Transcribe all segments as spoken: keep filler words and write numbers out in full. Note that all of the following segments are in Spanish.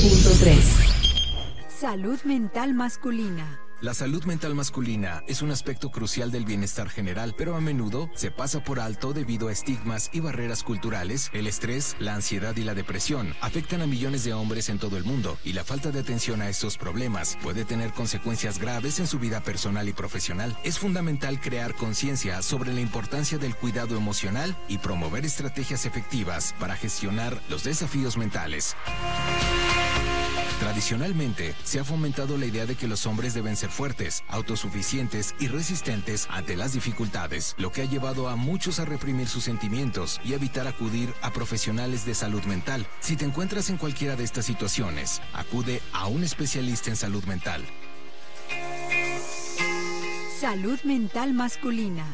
punto tres. Salud mental masculina. La salud mental masculina es un aspecto crucial del bienestar general, pero a menudo se pasa por alto debido a estigmas y barreras culturales. El estrés, la ansiedad y la depresión afectan a millones de hombres en todo el mundo, y la falta de atención a estos problemas puede tener consecuencias graves en su vida personal y profesional. Es fundamental crear conciencia sobre la importancia del cuidado emocional y promover estrategias efectivas para gestionar los desafíos mentales. Tradicionalmente, se ha fomentado la idea de que los hombres deben ser fuertes, autosuficientes y resistentes ante las dificultades, lo que ha llevado a muchos a reprimir sus sentimientos y evitar acudir a profesionales de salud mental. Si te encuentras en cualquiera de estas situaciones, acude a un especialista en salud mental. Salud mental masculina.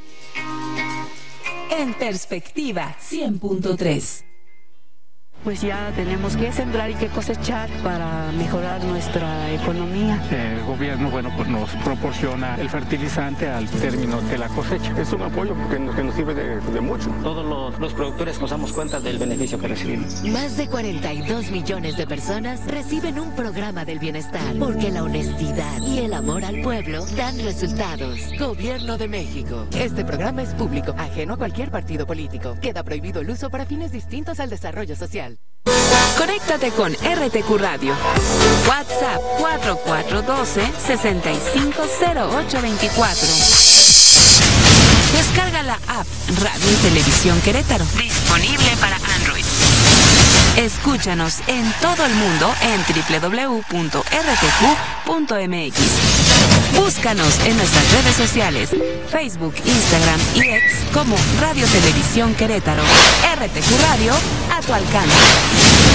En perspectiva, cien punto tres. Pues ya tenemos que sembrar y que cosechar para mejorar nuestra economía. El gobierno, bueno, pues nos proporciona el fertilizante al término de la cosecha. Es un apoyo que nos, que nos sirve de, de mucho. Todos los, los productores nos damos cuenta del beneficio que recibimos. Más de cuarenta y dos millones de personas reciben un programa del bienestar, porque la honestidad y el amor al pueblo dan resultados. Gobierno de México. Este programa es público, ajeno a cualquier partido político. Queda prohibido el uso para fines distintos al desarrollo social. Conéctate con R T Q Radio. WhatsApp cuatro cuatro uno dos, seis cinco cero ocho dos cuatro. Descarga la app Radio y Televisión Querétaro. Disponible para Android. Escúchanos en todo el mundo en doble u doble u doble u punto r t q punto m x. Búscanos en nuestras redes sociales, Facebook, Instagram y X como Radio Televisión Querétaro. R T Q Radio, a tu alcance.